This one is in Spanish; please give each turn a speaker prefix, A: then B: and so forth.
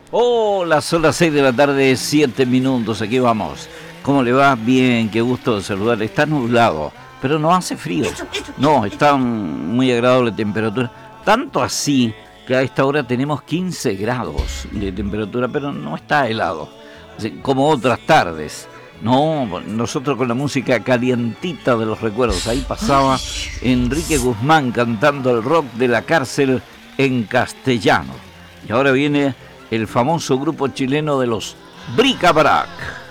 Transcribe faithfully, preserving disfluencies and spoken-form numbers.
A: Hola, son las seis de la tarde, siete minutos, aquí vamos. ¿Cómo le va? Bien, qué gusto saludar. Está nublado, pero no hace frío. No, está muy agradable temperatura. Tanto así que a esta hora tenemos quince grados de temperatura, pero no está helado, como otras tardes. No, nosotros con la música calientita de los recuerdos. Ahí pasaba Enrique Guzmán cantando el rock de la cárcel en castellano. Y ahora viene el famoso grupo chileno de los Bric-a-Brac.